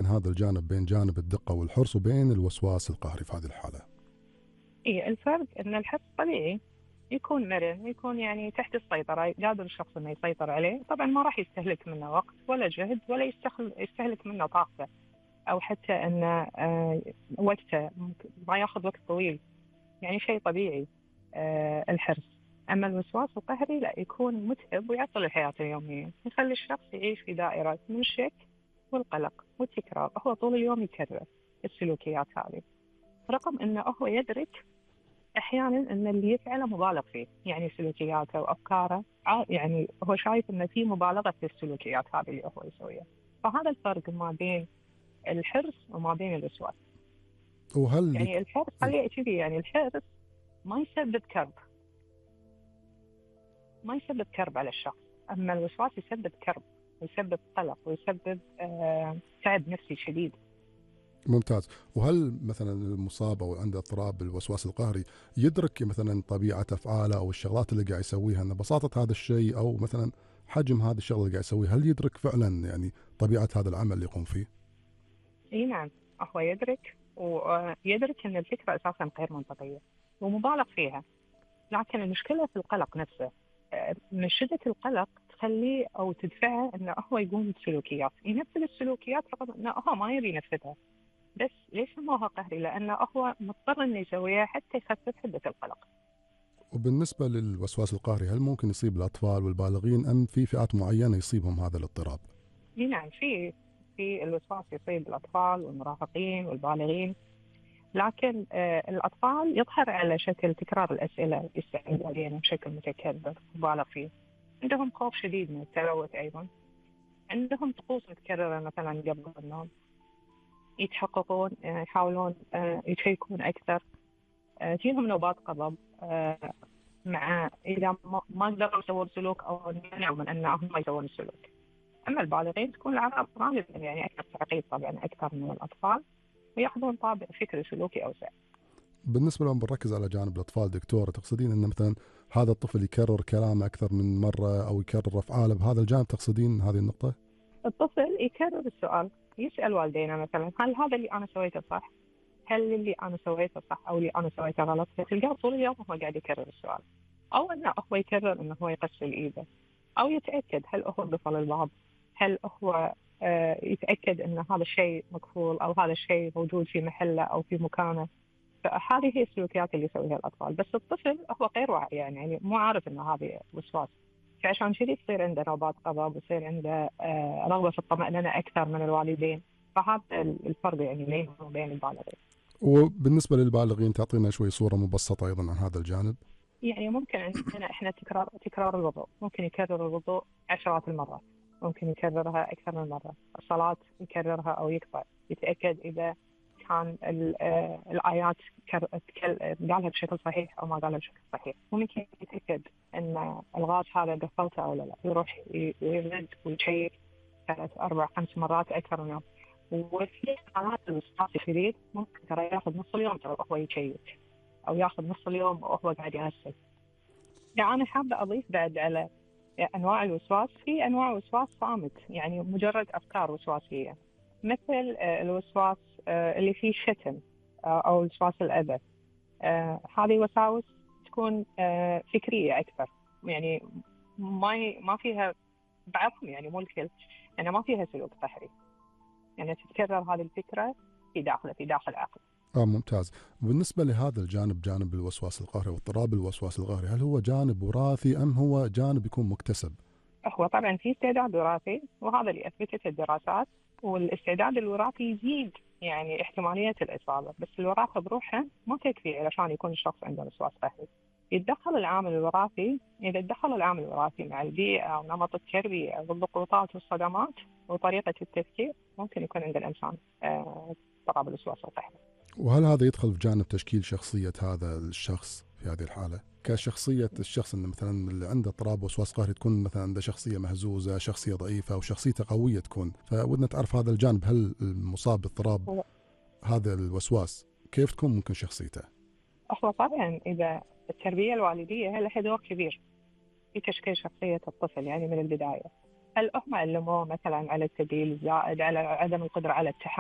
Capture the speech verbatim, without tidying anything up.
هذا الجانب بين جانب الدقة والحرص وبين الوسواس القهري في هذه الحالة؟ إيه الفرق إن الحرص طبيعي يكون مرن، يكون يعني تحت السيطرة، قادر الشخص إنه يسيطر عليه. طبعا ما راح يستهلك منه وقت ولا جهد ولا يستخل- يستهلك منه طاقته، أو حتى إنه آه، وقته ممكن ما ياخذ وقت طويل، يعني شيء طبيعي آه، الحرص. أما الوسواس القهري لا، يكون متعب ويعطل الحياة اليومية، يخلي الشخص يعيش في دائرة من الشك والقلق والتكرار. هو طول اليوم يكرر السلوكيات هذه، رغم أنه هو يدرك أحيانا أن اللي يفعله مبالغ فيه، يعني سلوكياته وأفكاره ع- يعني هو شايف أن في مبالغة في السلوكيات هذه اللي هو يسويها. فهذا الفرق ما بين الحرص وما بين الوسواس. وهل يعني يك... الحرص إيه. خليه كذي، يعني الحرص ما يسبب كرب، ما يسبب كرب على الشخص. أما الوسواس يسبب كرب ويسبب قلق ويسبب آه تعب نفسي شديد. ممتاز. وهل مثلا المصاب او عنده اضطراب الوسواس القهري يدرك مثلا طبيعة افعاله او الشغلات اللي قاعد يسويها، ان بساطة هذا الشيء او مثلا حجم هذا الشغل اللي قاعد يسويه، هل يدرك فعلا يعني طبيعة هذا العمل اللي يقوم فيه؟ اي نعم، هو يدرك، ويدرك ان الفكره اساسا غير منطقيه ومبالغ فيها. لكن المشكله في القلق نفسه. آه، من شده القلق تخليه او تدفعه انه هو يقوم بسلوكيات، ينفذ السلوكيات رغم انه هو ما يبي ينفذها. بس ليش سموها قهري؟ لانه هو مضطر انه يسويها حتى يخفف حده القلق. وبالنسبة للوسواس القهري هل ممكن يصيب الأطفال والبالغين أم في فئات معينة يصيبهم هذا الاضطراب؟ اي نعم، في في الوسواس يصيب الاطفال والمراهقين والبالغين. لكن آه، الأطفال يظهر على شكل تكرار الأسئلة، يستعيدوا علينا بشكل متكرر مبالغ فيه. عندهم خوف شديد من التلوث أيضا، عندهم طقوس متكررة مثلا قبل النوم، يتحققون آه، يحاولون آه، يشيكون أكثر، آه، تجيهم نوبات غضب، آه، مع إذا ما ما قدروا يسوون سلوك أو منعوا من أن هم يسوون السلوك. أما البالغين تكون الأعراض غالبا يعني أكثر تعقيد طبعا أكثر من الأطفال، ويأخذون طابع فكري سلوكي أوسع. بالنسبة لهم بنركز على جانب الأطفال دكتورة، تقصدين أن مثلا هذا الطفل يكرر كلامه أكثر من مرة أو يكرر أفعاله بهذا الجانب، تقصدين هذه النقطة؟ الطفل يكرر السؤال، يسأل والدينا مثلا هل هذا اللي أنا سويته صح؟ هل اللي أنا سويته صح أو اللي أنا سويته غلط؟ فتلقاه طول اليوم هو قاعد يكرر السؤال، أو أنه هو يكرر أنه هو يغسل إيده، أو يتأكد هل هو قفل الباب، هل هو آه، يتأكد أن هذا الشيء مقفول أو هذا الشيء موجود في محله أو في مكانه. فهذه هي السلوكيات اللي يسويها الأطفال. بس الطفل هو غير واعي، يعني, يعني مو عارف أن هذه وسواس، فعشان كذي تصير عنده نوبات غضب ويصير عنده آه، رغبة في الطمأنينة أكثر من الوالدين. فهذا الفرق يعني بينهم وبين البالغين. وبالنسبة للبالغين تعطينا شوي صورة مبسطة أيضا عن هذا الجانب؟ يعني ممكن عندنا إحنا تكرار تكرار الوضوء، ممكن يكرر الوضوء عشرات المرات، ممكن يكررها أكثر من مرة. الصلاة يكررها أو يقطع، يتأكد إذا كان ال- آه، الآيات كر- تكل- قالها بشكل صحيح أو ما قالها بشكل صحيح. ممكن يتأكد أن الغاز هذا قفلته أو لا لا، يروح ي- يرد ويشيك ثلاث أربع خمس مرات أكثر من يوم. وفي حالات الوسواس الشديد ممكن ترى ياخذ نص اليوم ترى وهو يشيك، أو ياخذ نص اليوم وهو قاعد يغسل. يعني أنا حابة أضيف بعد على أنواع الوسواس، في أنواع وسواس صامت، يعني مجرد أفكار وسواسية، مثل آه، الوسواس آه، اللي فيه شتم، آه، أو الوسواس الأذى. آه، هذه وساوس تكون آه، فكرية أكثر، يعني ما ي- ما فيها بعضهم، يعني مو الكل، يعني ما فيها سلوك قهري، يعني تتكرر هذه الفكرة في داخله في داخل عقله. آه ممتاز. بالنسبة لهذا الجانب، جانب الوسواس القهري واضطراب الوسواس القهري، هل هو جانب وراثي أم هو جانب يكون مكتسب؟ هو طبعا في استعداد وراثي، وهذا اللي اثبتته الدراسات، والاستعداد الوراثي يزيد يعني احتماليه الاصابه، بس الوراثه بروحها ما تكفي علشان يكون الشخص عنده وسواس قهري. يتدخل العامل الوراثي، اذا تدخل العامل الوراثي مع البيئه ونمط التربيه والضغوطات والصدمات وطريقه التفكير، ممكن يكون عند الانسان آه، اضطراب الوسواس القهري. وهل هذا يدخل في جانب تشكيل شخصية هذا الشخص في هذه الحالة؟ كشخصية الشخص، إن مثلا اللي عنده اضطراب وسواس قهري تكون مثلا عنده شخصية مهزوزة، شخصية ضعيفة، أو شخصيته قوية تكون، فودنا تعرف هذا الجانب، هل المصاب باضطراب هو هذا الوسواس كيف تكون ممكن شخصيته؟ هو طبعا اذا التربيه الوالديه لها دور كبير في تشكيل شخصية الطفل، يعني من البداية. هل هم علموه مثلا على التبديل الزائد، على عدم القدرة على التحمل